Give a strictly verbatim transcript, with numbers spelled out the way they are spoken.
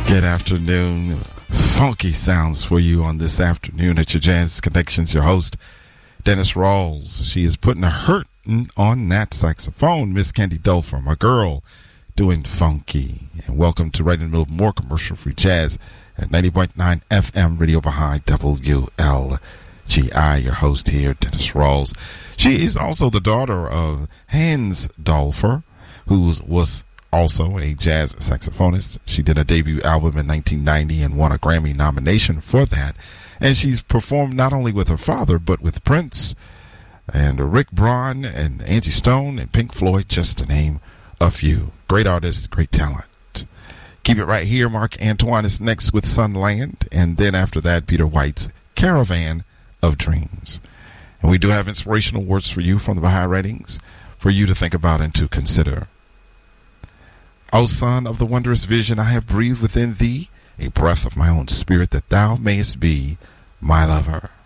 Good afternoon. Funky sounds for you on this afternoon at your Jazz Connections. Your host, Dennis Rawls. She is putting a hurtin' on that saxophone. Miss Candy Dulfer, my girl, doing funky. And welcome to right in the middle of more commercial-free jazz at ninety point nine F M Radio Behind W L G I. Your host here, Dennis Rawls. She is also the daughter of Hans Dulfer, who was also a jazz saxophonist. She did a debut album in nineteen ninety and won a Grammy nomination for that. And she's performed not only with her father, but with Prince and Rick Braun and Angie Stone and Pink Floyd, just to name a few. Great artist, great talent. Keep it right here. Mark Antoine is next with Sunland. And then after that, Peter White's Caravan of Dreams. And we do have inspirational words for you from the Baha'i Writings for you to think about and to consider. O son of the wondrous vision, I have breathed within thee a breath of my own spirit, that thou mayest be my lover.